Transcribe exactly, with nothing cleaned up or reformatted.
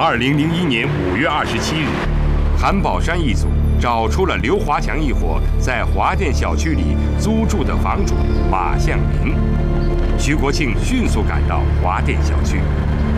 二零零一年五月二十七日，韩宝山一族找出了刘华强一伙在华电小区里租住的房主马向明。徐国庆迅速赶到华电小区，